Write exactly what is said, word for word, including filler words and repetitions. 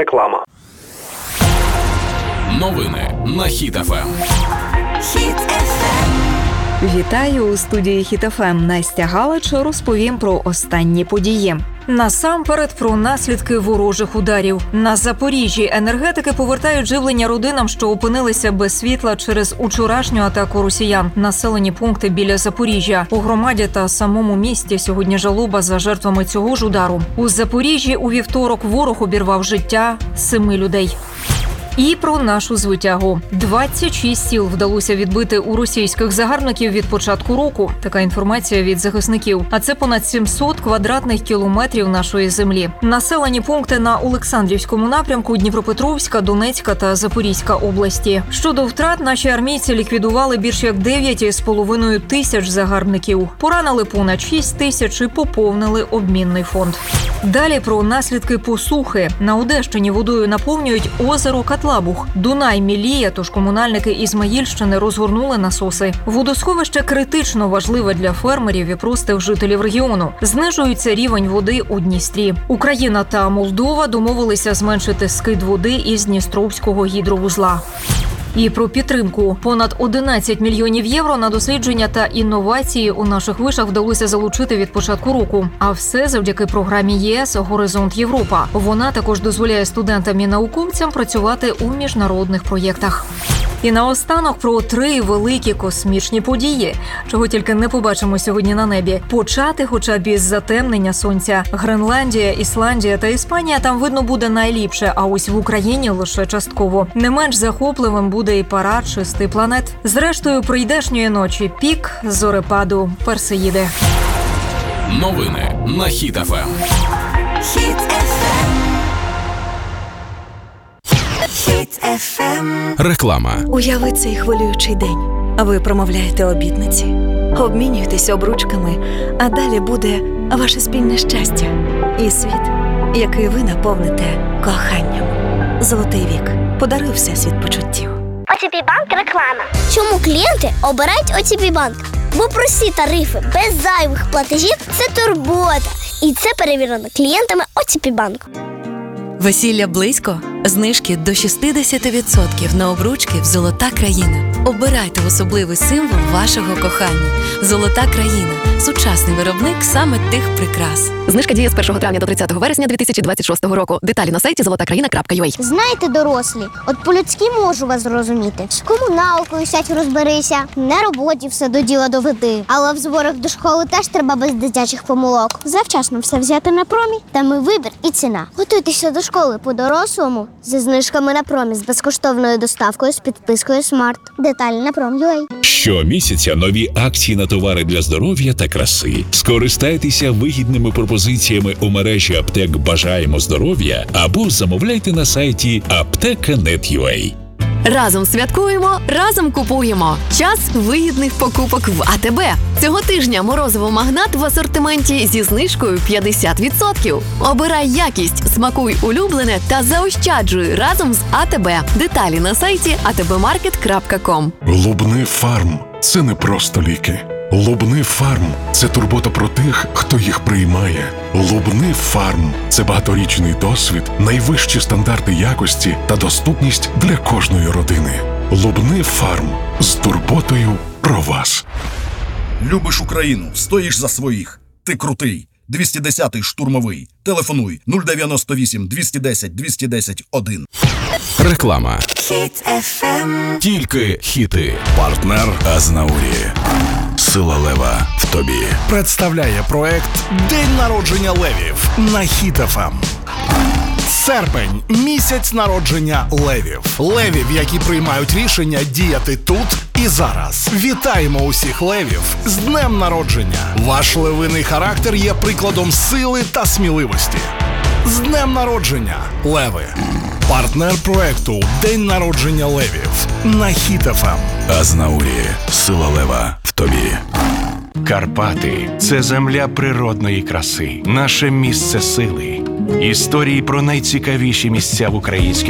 Реклама. Новини на Хіт еф ем. Хіт еф ем. Вітаю у студії Хіт еф ем. Настя Галич розповім про останні події. Насамперед про наслідки ворожих ударів. На Запоріжжі енергетики повертають живлення родинам, що опинилися без світла через учорашню атаку росіян. Населені пункти біля Запоріжжя. У громаді та самому місті сьогодні жалоба за жертвами цього ж удару. У Запоріжжі у вівторок ворог обірвав життя семи людей. І про нашу звитягу. двадцять шість сіл вдалося відбити у російських загарбників від початку року. Така інформація від захисників. А це понад сімсот квадратних кілометрів нашої землі. Населені пункти на Олександрівському напрямку Дніпропетровська, Донецька та Запорізька області. Щодо втрат, наші армійці ліквідували більш як дев'ять із половиною тисяч загарбників. Поранили понад шість тисяч і поповнили обмінний фонд. Далі про наслідки посухи. На Одещині водою наповнюють озеро Катлабух. Дунай міліє, тож комунальники Ізмаїльщини розгорнули насоси. Водосховище критично важливе для фермерів і простих жителів регіону. Знижується рівень води у Дністрі. Україна та Молдова домовилися зменшити скид води із Дністровського гідровузла. І про підтримку. Понад одинадцять мільйонів євро на дослідження та інновації у наших вишах вдалося залучити від початку року. А все завдяки програмі ЄС «Горизонт Європа». Вона також дозволяє студентам і науковцям працювати у міжнародних проєктах. І наостанок про три великі космічні події, чого тільки не побачимо сьогодні на небі. Почати хоча б із затемнення сонця. Гренландія, Ісландія та Іспанія там видно буде найліпше, а ось в Україні лише частково. Не менш захопливим буде і парад шести планет. Зрештою, прийдешньої ночі пік зорепаду Персеїди. Новини на Хіт еф ем. Хіт еф ем. Хіт еф ем. Реклама. Уяви цей хвилюючий день. Ви промовляєте обітниці, обмінюєтеся обручками, а далі буде ваше спільне щастя і світ, який ви наповните коханням. Золотий вік. Подаруй всесвіт почуттів. о те пі Банк реклама. Чому клієнти обирають о те пі Банк? Бо прості тарифи без зайвих платежів – це турбота. І це перевірено клієнтами о те пі Банк. Весілля близько? Знижки до шістдесят відсотків на обручки в «Золота країна». Обирайте особливий символ вашого кохання. «Золота країна» – сучасний виробник саме тих прикрас. Знижка діє з першого травня до тридцятого вересня дві тисячі двадцять шостого року. Деталі на сайті золота країна крапка ю а. Знаєте, дорослі, от по-людськи можу вас зрозуміти. З комуналкою сядь розберися, на роботі все до діла доведи. Але в зборах до школи теж треба без дитячих помилок. Завчасно все взяти на промі, там і вибір, і ціна. Готуйтеся до школи по-дорослому зі знижками на промі з безкоштовною доставкою з підпискою «Смарт». Деталі на пром крапка ю а. Щомісяця нові акції на товари для здоров'я та краси. Скористайтеся вигідними пропозиціями у мережі аптек «Бажаємо здоров'я» або замовляйте на сайті аптека крапка нет крапка ю а. Разом святкуємо, разом купуємо. Час вигідних покупок в а те бе. Цього тижня морозиво «Магнат» в асортименті зі знижкою п'ятдесят відсотків. Обирай якість, смакуй улюблене та заощаджуй разом з а те бе. Деталі на сайті а те бе маркет крапка ком. Лубни Фарм – це не просто ліки. Лубни Фарм – це турбота про тих, хто їх приймає. Лубни Фарм – це багаторічний досвід, найвищі стандарти якості та доступність для кожної родини. Лубни Фарм – з турботою про вас. Любиш Україну, стоїш за своїх. Ти крутий. двісті десятий штурмовий. Телефонуй нуль дев'яносто вісім двісті десять двісті десять один. Реклама. Хіт еф ем. Тільки хіти. Партнер Азнаурі. Сила лева в тобі. Представляє проект «День народження левів» на Хіт еф ем. Серпень – місяць народження левів. Левів, які приймають рішення діяти тут і зараз. Вітаємо усіх левів з днем народження. Ваш левиний характер є прикладом сили та сміливості. З днем народження, леви! Партнер проекту «День народження левів» на Хіт еф ем. Азнаурі. Сила лева в тобі. Карпати – це земля природної краси, наше місце сили. Історії про найцікавіші місця в українській